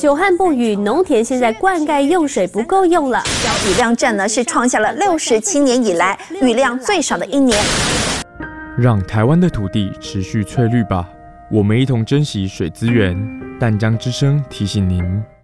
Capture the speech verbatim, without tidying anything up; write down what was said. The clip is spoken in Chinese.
久旱不雨，农田现在灌溉用水不够用了。 雨量证呢是创下了六十七年以来雨量最少的一年。 让台湾的土地持续翠绿吧，我们一同珍惜水资源。淡江之声提醒您。